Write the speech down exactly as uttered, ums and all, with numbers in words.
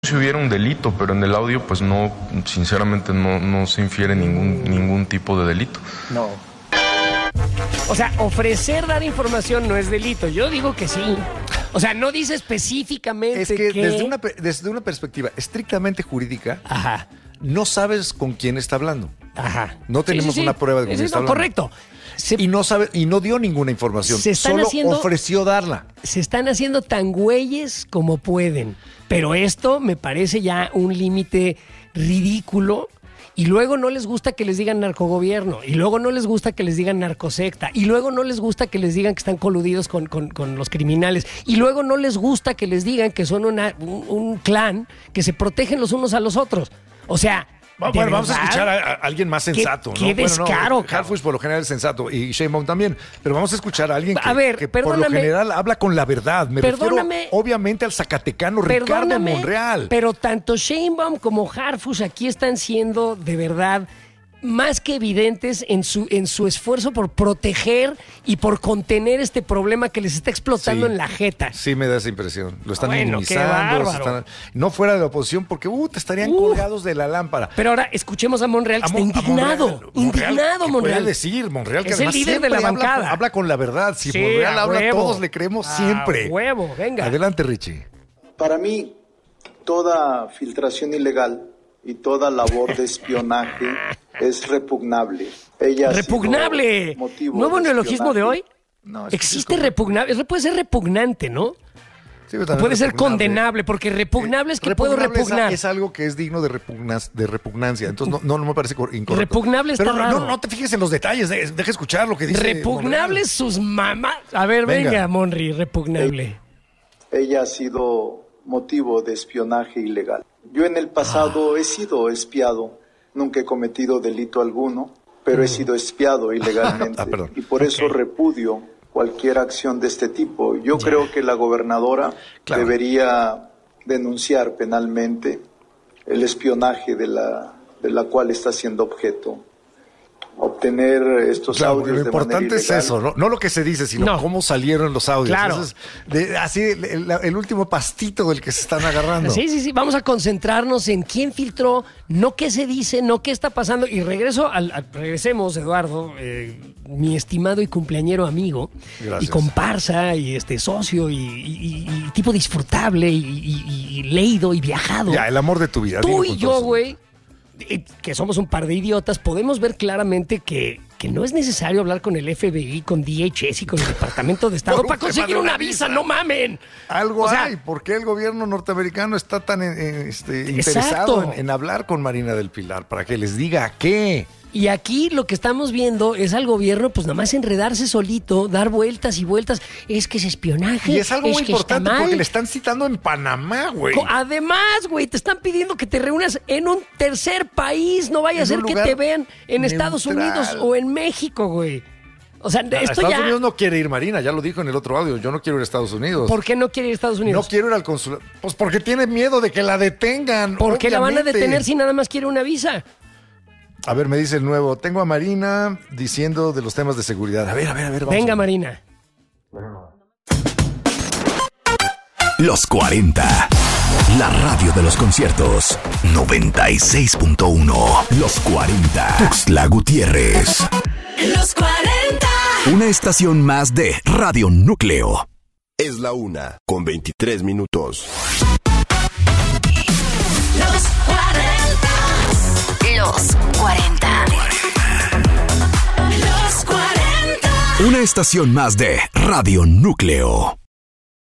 Si hubiera un delito, pero en el audio pues no, sinceramente no, no se infiere ningún, ningún tipo de delito. No. O sea, ofrecer dar información no es delito. Yo digo que sí. O sea, no dice específicamente Es que, que... Desde, una, desde una perspectiva estrictamente jurídica, Ajá. no sabes con quién está hablando. Ajá. No tenemos Sí, sí, sí. una prueba de con Sí, quién sí, está no, hablando. correcto. Se, Y no sabe, y no dio ninguna información. Se están Solo haciendo- ofreció darla. se están haciendo tan güeyes como pueden. Pero esto me parece ya un límite ridículo. Y luego no les gusta que les digan narcogobierno. Y luego no les gusta que les digan narcosecta. Y luego no les gusta que les digan que están coludidos con, con, con los criminales. Y luego no les gusta que les digan que son una, un, un clan que se protegen los unos a los otros. O sea... Bueno, ¿de bueno, vamos a verdad? escuchar a, a alguien más Qué- sensato. qué ¿no? Bueno, descaro, no, cabrón. Harfuch por lo general es sensato y Sheinbaum también. Pero vamos a escuchar a alguien que, A ver, que por lo perdóname. general habla con la verdad. Me Perdóname. refiero obviamente al zacatecano Ricardo Perdóname, Monreal. pero tanto Sheinbaum como Harfuch aquí están siendo de verdad más que evidentes en su, en su esfuerzo por proteger y por contener este problema que les está explotando Sí. en la jeta. Sí, me da esa impresión. Lo están Bueno, qué minimizando. bárbaro. se están- no fuera de la oposición porque uh, te estarían Uh. colgados de la lámpara. Pero ahora escuchemos a Monreal, que A está Mon- a indignado. Monreal, indignado, ¿qué Monreal. puede decir Monreal? Que Es el además líder de la siempre habla- bancada. Habla con la verdad. Si Sí, Monreal a habla, huevo. todos le creemos A siempre. huevo, venga. Adelante, Richie. Para mí, toda filtración ilegal y toda labor de espionaje es repugnable. Ella ha sido Repugnable. motivo ¿Nuevo de neologismo de espionaje. hoy? No, es que Existe es como- repugnable. Eso puede ser repugnante, ¿no? Sí, pero O también puede ser repugnable. condenable, porque repugnable es que Repugnable puedo repugnar. Es, es algo que es digno de, repugnas- de repugnancia. Entonces, no, no, no me parece cor- incorrecto. Repugnable está Pero no, raro. no, no te fijes en los detalles. de- Deja escuchar lo que dice Repugnables sus mamás. A ver, venga, Venga. Monri, repugnable. Ella ha sido motivo de espionaje ilegal. Yo en el pasado he sido espiado, nunca he cometido delito alguno, pero he sido espiado ilegalmente Ah, perdón. y por eso Ok. repudio cualquier acción de este tipo. Yo creo que la gobernadora Claro. debería denunciar penalmente el espionaje de la, de la cual está siendo objeto. Obtener estos Claro, audios lo de importante manera es ilegal. eso, ¿no? No lo que se dice, sino No. cómo salieron los audios. Claro. Eso es de- así el, el- el último pastito del que se están agarrando. Sí, sí, sí. Vamos a concentrarnos en quién filtró, no qué se dice, no qué está pasando. Y regreso al, al- regresemos, Eduardo, eh, mi estimado y cumpleañero amigo, Gracias. y comparsa, y este socio, y, y- y- y tipo disfrutable, y, y- y leído, y viajado. Ya, el amor de tu vida. dilo Tú y con yo, todo. güey, eh, que somos un par de idiotas, podemos ver claramente que, que no es necesario hablar con el F B I, con D H S y con el Departamento de Estado Por un para tema conseguir de una una visa, visa. no mamen. Algo O sea, hay. ¿Por qué el gobierno norteamericano está tan eh, eh, este, Exacto. interesado en, en hablar con Marina del Pilar? Para que les diga qué. Y aquí lo que estamos viendo es al gobierno, pues nada más enredarse solito, dar vueltas y vueltas. Es que es espionaje. Y es algo muy que está importante mal. porque le están citando en Panamá, güey. Co- Además, güey, te están pidiendo que te reúnas en un tercer país. No vaya a En ser un que lugar te vean en Estados neutral. Unidos o en México, güey. O sea, A esto Estados ya... Unidos no quiere ir Marina, ya lo dijo en el otro audio. Yo no quiero ir a Estados Unidos. ¿Por qué no quiere ir a Estados No Unidos? quiero ir al consulado. Pues porque tiene miedo de que la detengan. ¿Por qué la van a obviamente. detener si nada más quiere una visa? A ver, me dice el nuevo. Tengo a Marina diciendo de los temas de seguridad. A ver, a ver, a ver. vamos Venga, a ver. Marina. Los cuarenta. La radio de los conciertos. noventa y seis punto uno. Los cuarenta. Tuxtla Gutiérrez. Los cuarenta. Una estación más de Radio Núcleo. Es la una con veintitrés minutos. Los cuarenta. Los cuarenta. Los cuarenta. Una estación más de Radio Núcleo.